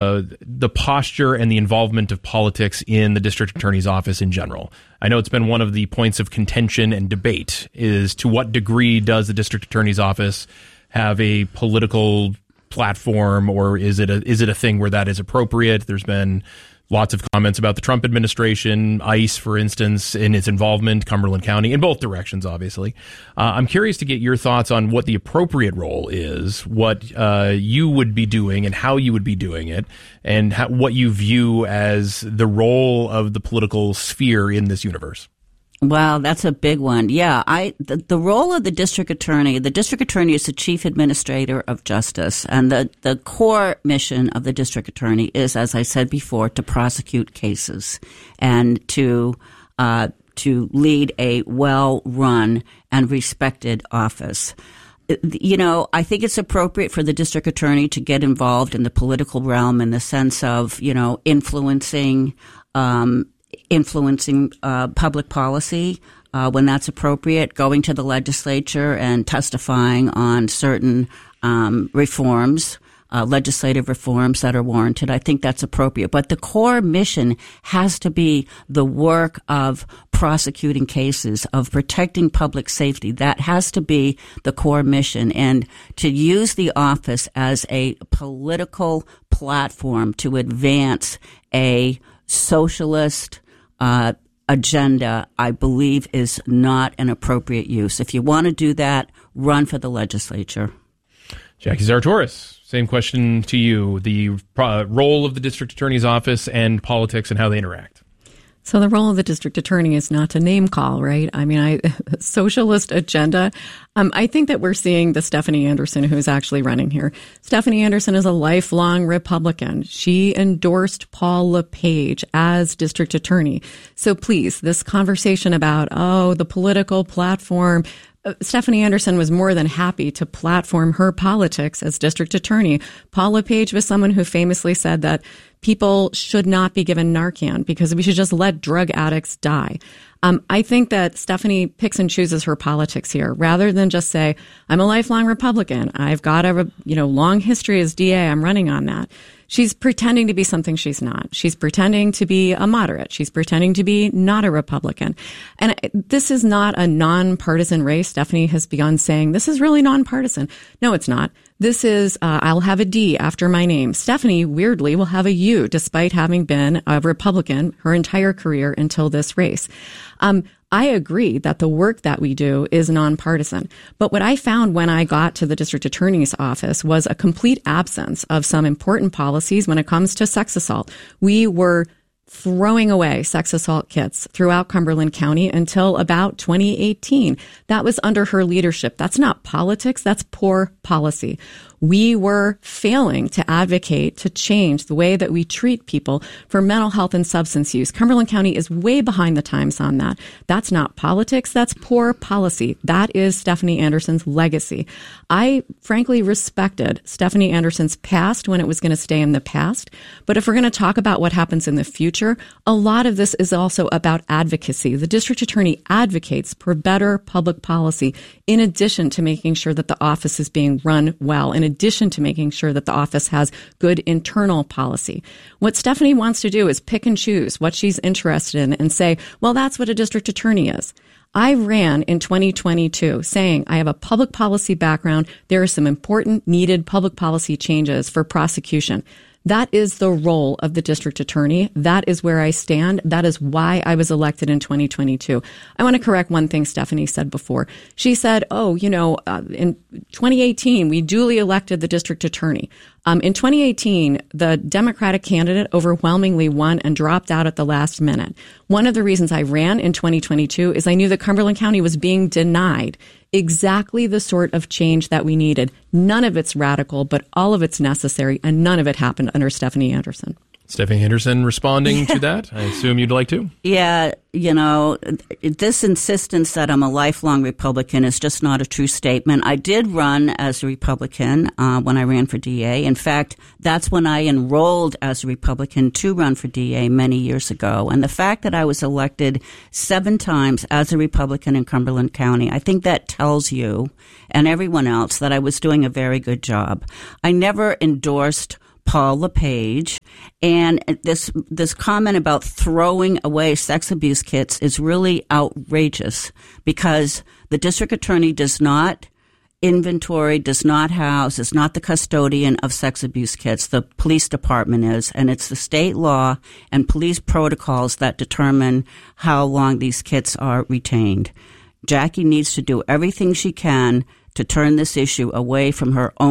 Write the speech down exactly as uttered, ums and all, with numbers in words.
uh, the posture and the involvement of politics in the district attorney's office in general. I know it's been one of the points of contention and debate is to what degree does the district attorney's office have a political platform, or is it a, is it a thing where that is appropriate? There's been lots of comments about the Trump administration, ICE, for instance, in its involvement, Cumberland County, in both directions, obviously. Uh, I'm curious to get your thoughts on what the appropriate role is, what uh, you would be doing and how you would be doing it, and how, what you view as the role of the political sphere in this universe. Wow, that's a big one. Yeah, I the, the role of the district attorney, the district attorney is the chief administrator of justice, and the, the core mission of the district attorney is, as I said before, to prosecute cases and to uh, to lead a well-run and respected office. You know, I think it's appropriate for the district attorney to get involved in the political realm in the sense of, you know, influencing um influencing uh, public policy uh, when that's appropriate, going to the legislature and testifying on certain um, reforms, uh, legislative reforms that are warranted. I think that's appropriate. But the core mission has to be the work of prosecuting cases, of protecting public safety. That has to be the core mission. And to use the office as a political platform to advance a socialist uh, agenda, I believe, is not an appropriate use. If you want to do that, run for the legislature. Jackie Zaratorius, same question to you. The uh, role of the district attorney's office and politics and how they interact. So the role of the district attorney is not to name call, right? I mean, I socialist agenda. Um, I think that we're seeing the Stephanie Anderson who's actually running here. Stephanie Anderson is a lifelong Republican. She endorsed Paul LePage as district attorney. So please, this conversation about, oh, the political platform, Uh, Stephanie Anderson was more than happy to platform her politics as district attorney. Paul LePage was someone who famously said that people should not be given Narcan because we should just let drug addicts die. Um, I think that Stephanie picks and chooses her politics here rather than just say, I'm a lifelong Republican. I've got a you know long history as D A. I'm running on that. She's pretending to be something she's not. She's pretending to be a moderate. She's pretending to be not a Republican. And this is not a nonpartisan race. Stephanie has begun saying, this is really nonpartisan. No, it's not. This is, uh, I'll have a D after my name. Stephanie, weirdly, will have a U, despite having been a Republican her entire career until this race. Um, I agree that the work that we do is nonpartisan. But what I found when I got to the district attorney's office was a complete absence of some important policies when it comes to sex assault. We were throwing away sex assault kits throughout Cumberland County until about twenty eighteen. That was under her leadership. That's not politics. That's poor policy. We were failing to advocate to change the way that we treat people for mental health and substance use. Cumberland County is way behind the times on that. That's not politics. That's poor policy. That is Stephanie Anderson's legacy. I frankly respected Stephanie Anderson's past when it was going to stay in the past. But if we're going to talk about what happens in the future, a lot of this is also about advocacy. The district attorney advocates for better public policy in addition to making sure that the office is being run well, in addition to making sure that the office has good internal policy. What Stephanie wants to do is pick and choose what she's interested in and say, well, that's what a district attorney is. I ran in twenty twenty-two saying I have a public policy background. There are some important needed public policy changes for prosecution. That is the role of the district attorney. That is where I stand. That is why I was elected in twenty twenty-two. I want to correct one thing Stephanie said before. She said, oh, you know, uh, in twenty eighteen, we duly elected the district attorney. Um, in twenty eighteen, the Democratic candidate overwhelmingly won and dropped out at the last minute. One of the reasons I ran in twenty twenty-two is I knew that Cumberland County was being denied exactly the sort of change that we needed. None of it's radical, but all of it's necessary, and none of it happened under Stephanie Anderson. Stephanie Anderson responding to that? I assume you'd like to? Yeah, you know, this insistence that I'm a lifelong Republican is just not a true statement. I did run as a Republican uh, when I ran for D A. In fact, that's when I enrolled as a Republican to run for D A many years ago. And the fact that I was elected seven times as a Republican in Cumberland County, I think that tells you and everyone else that I was doing a very good job. I never endorsed Paul LePage. And this this comment about throwing away sex abuse kits is really outrageous because the district attorney does not inventory, does not house, is not the custodian of sex abuse kits. The police department is, and it's the state law and police protocols that determine how long these kits are retained. Jackie needs to do everything she can to turn this issue away from her own